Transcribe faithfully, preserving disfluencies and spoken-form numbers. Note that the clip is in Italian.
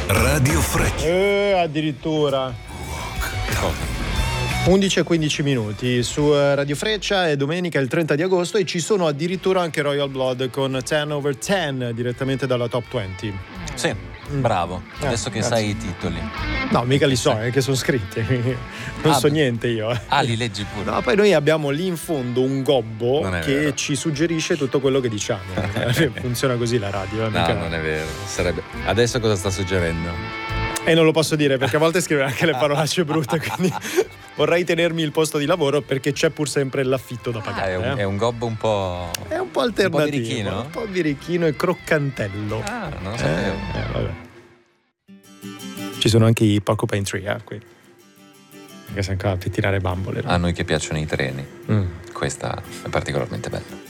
Radio Freccia. Eh, addirittura. undici e quindici minuti su Radio Freccia, è domenica il trenta di agosto e ci sono addirittura anche Royal Blood con ten over ten direttamente dalla top venti. Sì, bravo. Adesso Eh, che grazie. sai i titoli. No, mica li so, è che sono scritti. Non Ah, so niente io. Ah, li leggi pure. No, poi noi abbiamo lì in fondo un gobbo Non è che vero. ci suggerisce tutto quello che diciamo. Funziona così la radio. eh, No, mica- non è vero. Sarebbe... Adesso cosa sta suggerendo? E non lo posso dire perché a volte scrive anche le parolacce brutte, quindi vorrei tenermi il posto di lavoro perché c'è pur sempre l'affitto da Ah, pagare. è, un, eh. è un gobbo un po'... È un po' alternativo, birichino? un po' birichino e croccantello. Ah, non lo Eh, sapevo. eh, vabbè. Ci sono anche i Porcupine Tree, eh, qui. Che sono qua a pettinare bambole. no? A noi che piacciono i treni. Mm. Questa è particolarmente bella.